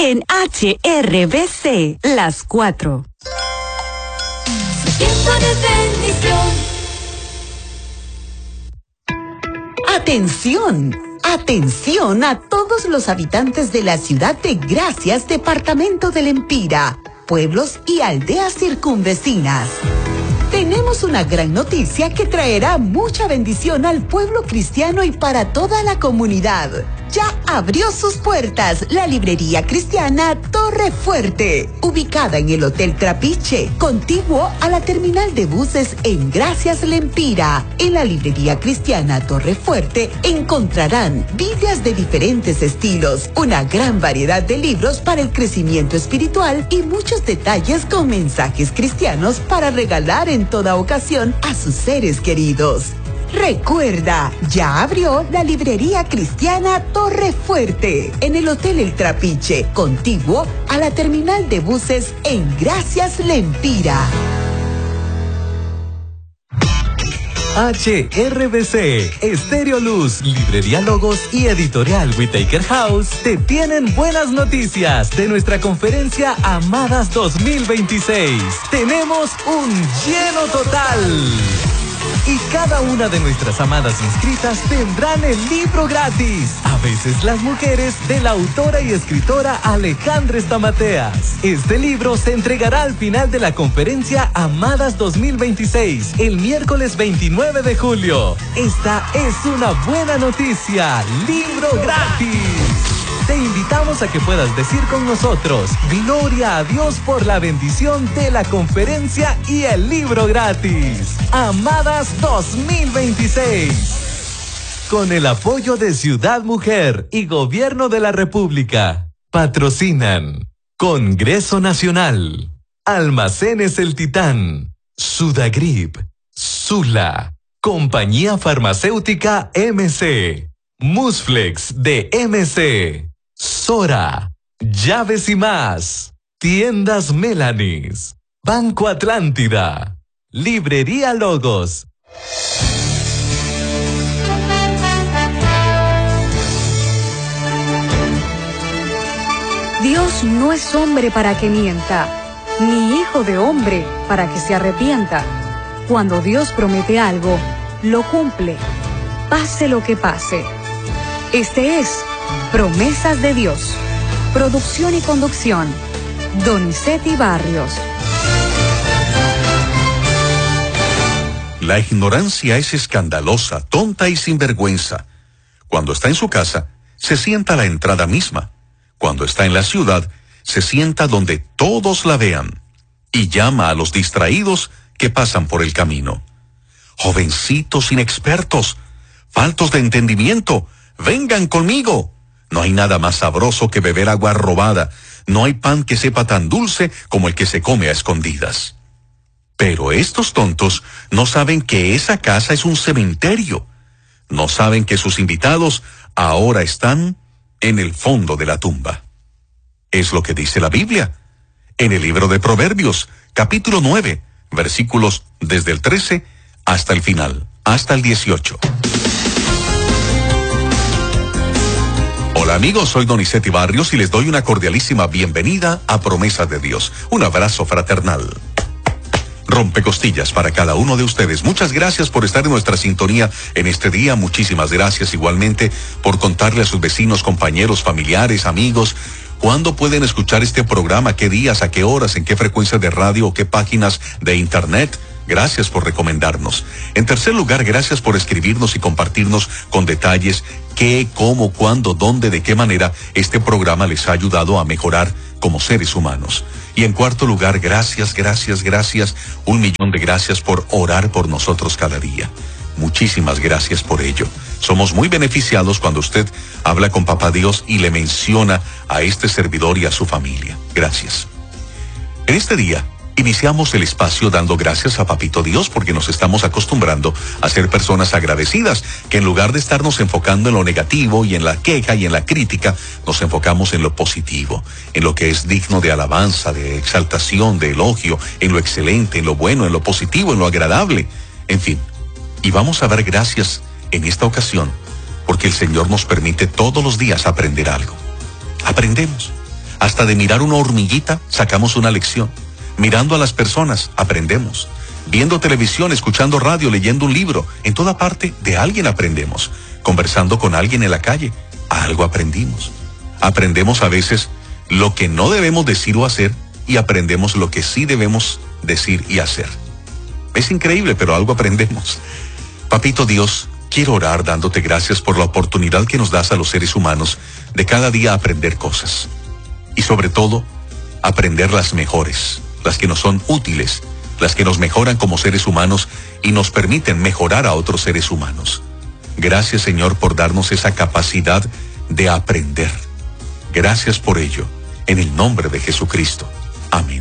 en HRBC, las 4. Tiempo de bendición. ¡Atención! ¡Atención a todos los habitantes de la ciudad de Gracias, departamento del Empira, pueblos y aldeas circunvecinas! Tenemos una gran noticia que traerá mucha bendición al pueblo cristiano y para toda la comunidad. Ya abrió sus puertas la librería cristiana Torre Fuerte, ubicada en el Hotel Trapiche, contiguo a la terminal de buses en Gracias Lempira. En la librería cristiana Torre Fuerte encontrarán Biblias de diferentes estilos, una gran variedad de libros para el crecimiento espiritual y muchos detalles con mensajes cristianos para regalar en toda ocasión a sus seres queridos. Recuerda, ya abrió la librería cristiana Torre Fuerte en el Hotel El Trapiche, contiguo a la terminal de buses en Gracias Lempira. HRBC, Estéreo Luz, Librería Logos y Editorial Whittaker House te tienen buenas noticias de nuestra conferencia Amadas 2026. Tenemos un lleno total. Y cada una de nuestras amadas inscritas tendrán el libro gratis. A veces las mujeres, de la autora y escritora Alejandra Estamateas. Este libro se entregará al final de la conferencia Amadas 2026, el miércoles 29 de julio. Esta es una buena noticia. ¡Libro gratis! Te invitamos a que puedas decir con nosotros, gloria a Dios por la bendición de la conferencia y el libro gratis. Amadas 2026. Con el apoyo de Ciudad Mujer y Gobierno de la República. Patrocinan Congreso Nacional, Almacenes El Titán, Sudagrip, Sula, Compañía Farmacéutica MC, Musflex de MC, Sora, Llaves y Más, Tiendas Melanis, Banco Atlántida, Librería Logos. Dios no es hombre para que mienta, ni hijo de hombre para que se arrepienta. Cuando Dios promete algo, lo cumple, pase lo que pase. Este es Promesas de Dios. Producción y conducción, Donizetti Barrios. La ignorancia es escandalosa, tonta y sinvergüenza. Cuando está en su casa, se sienta a la entrada misma. Cuando está en la ciudad, se sienta donde todos la vean. Y llama a los distraídos que pasan por el camino. Jovencitos inexpertos, faltos de entendimiento, vengan conmigo. No hay nada más sabroso que beber agua robada. No hay pan que sepa tan dulce como el que se come a escondidas. Pero estos tontos no saben que esa casa es un cementerio. No saben que sus invitados ahora están en el fondo de la tumba. Es lo que dice la Biblia. En el libro de Proverbios, capítulo 9, versículos desde el 13 hasta el final, hasta el 18. Hola amigos, soy Donizetti Barrios y les doy una cordialísima bienvenida a Promesas de Dios. Un abrazo fraternal. Rompecostillas para cada uno de ustedes. Muchas gracias por estar en nuestra sintonía en este día. Muchísimas gracias igualmente por contarle a sus vecinos, compañeros, familiares, amigos, cuándo pueden escuchar este programa, qué días, a qué horas, en qué frecuencias de radio o qué páginas de internet. Gracias por recomendarnos. En tercer lugar, gracias por escribirnos y compartirnos con detalles qué, cómo, cuándo, dónde, de qué manera este programa les ha ayudado a mejorar como seres humanos. Y en cuarto lugar, gracias, un millón de gracias por orar por nosotros cada día. Muchísimas gracias por ello. Somos muy beneficiados cuando usted habla con Papá Dios y le menciona a este servidor y a su familia. Gracias. En este día, iniciamos el espacio dando gracias a Papito Dios porque nos estamos acostumbrando a ser personas agradecidas, que en lugar de estarnos enfocando en lo negativo y en la queja y en la crítica, nos enfocamos en lo positivo, en lo que es digno de alabanza, de exaltación, de elogio, en lo excelente, en lo bueno, en lo positivo, en lo agradable, en fin. Y vamos a dar gracias en esta ocasión porque el Señor nos permite todos los días aprender algo. Hasta de mirar una hormiguita sacamos una lección. Mirando a las personas aprendemos. Viendo televisión, escuchando radio, leyendo un libro, en toda parte de alguien aprendemos. Conversando con alguien en la calle, algo aprendimos. Aprendemos a veces lo que no debemos decir o hacer y aprendemos lo que sí debemos decir y hacer. Es increíble, pero algo aprendemos. Papito Dios, quiero orar dándote gracias por la oportunidad que nos das a los seres humanos de cada día aprender cosas. Y sobre todo, aprender las mejores, las que nos son útiles, las que nos mejoran como seres humanos y nos permiten mejorar a otros seres humanos. Gracias, Señor, por darnos esa capacidad de aprender. Gracias por ello, en el nombre de Jesucristo. Amén.